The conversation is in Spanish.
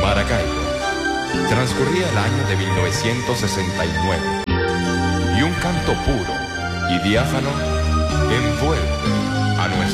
Maracaibo. Transcurría el año de 1969 y un canto puro y diáfano envuelve a nuestro